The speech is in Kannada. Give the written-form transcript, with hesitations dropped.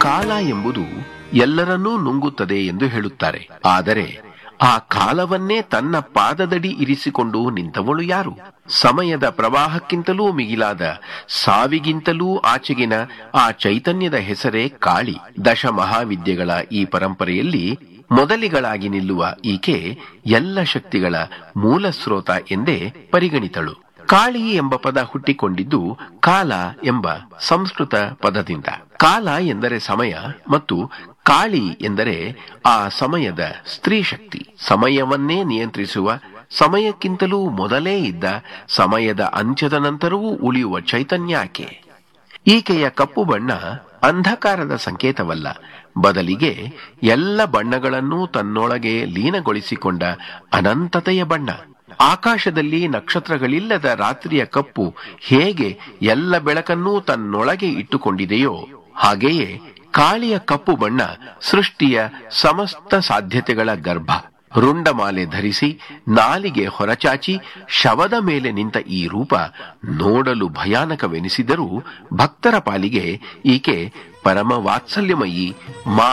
ಕಾಲ ಎಂಬುದು ಎಲ್ಲರನ್ನೂ ನುಂಗುತ್ತದೆ ಎಂದು ಹೇಳುತ್ತಾರೆ. ಆದರೆ ಆ ಕಾಲವನ್ನೇ ತನ್ನ ಪಾದದಡಿ ಇರಿಸಿಕೊಂಡು ನಿಂತವಳು ಯಾರು? ಸಮಯದ ಪ್ರವಾಹಕ್ಕಿಂತಲೂ ಮಿಗಿಲಾದ, ಸಾವಿಗಿಂತಲೂ ಆಚೆಗಿನ ಆ ಚೈತನ್ಯದ ಹೆಸರೇ ಕಾಳಿ. ದಶ ಮಹಾವಿದ್ಯೆಗಳ ಈ ಪರಂಪರೆಯಲ್ಲಿ ಮೊದಲಿಗಳಾಗಿ ನಿಲ್ಲುವ ಈಕೆ ಎಲ್ಲ ಶಕ್ತಿಗಳ ಮೂಲ ಸ್ರೋತ ಎಂದೇ ಪರಿಗಣಿತಳು. ಕಾಳಿ ಎಂಬ ಪದ ಹುಟ್ಟಿಕೊಂಡಿದ್ದು ಕಾಲ ಎಂಬ ಸಂಸ್ಕೃತ ಪದದಿಂದ. ಕಾಲ ಎಂದರೆ ಸಮಯ ಮತ್ತು ಕಾಳಿ ಎಂದರೆ ಆ ಸಮಯದ ಸ್ತ್ರೀ ಶಕ್ತಿ. ಸಮಯವನ್ನೇ ನಿಯಂತ್ರಿಸುವ, ಸಮಯಕ್ಕಿಂತಲೂ ಮೊದಲೇ ಇದ್ದ, ಸಮಯದ ಅಂತ್ಯದ ನಂತರವೂ ಉಳಿಯುವ ಚೈತನ್ಯ ಆಕೆ. ಈಕೆಯ ಕಪ್ಪು ಬಣ್ಣ ಅಂಧಕಾರದ ಸಂಕೇತವಲ್ಲ, ಬದಲಿಗೆ ಎಲ್ಲ ಬಣ್ಣಗಳನ್ನೂ ತನ್ನೊಳಗೆ ಲೀನಗೊಳಿಸಿಕೊಂಡ ಅನಂತತೆಯ ಬಣ್ಣ. ಆಕಾಶದಲ್ಲಿ ನಕ್ಷತ್ರಗಳಿಲ್ಲದ ರಾತ್ರಿಯ ಕಪ್ಪು ಹೇಗೆ ಎಲ್ಲ ಬೆಳಕನ್ನೂ ತನ್ನೊಳಗೆ ಇಟ್ಟುಕೊಂಡಿದೆಯೋ, ಹಾಗೆಯೇ ಕಾಳಿಯ ಕಪ್ಪು ಬಣ್ಣ ಸೃಷ್ಟಿಯ ಸಮಸ್ತ ಸಾಧ್ಯತೆಗಳ ಗರ್ಭ. ರುಂಡಮಾಲೆ ಧರಿಸಿ ನಾಲಿಗೆ ಹೊರಚಾಚಿ ಶವದ ಮೇಲೆ ನಿಂತ ಈ ರೂಪ ನೋಡಲು ಭಯಾನಕವೆನಿಸಿದರೂ ಭಕ್ತರ ಪಾಲಿಗೆ ಈಕೆ ಪರಮ ವಾತ್ಸಲ್ಯಮಯಿ ಮಾ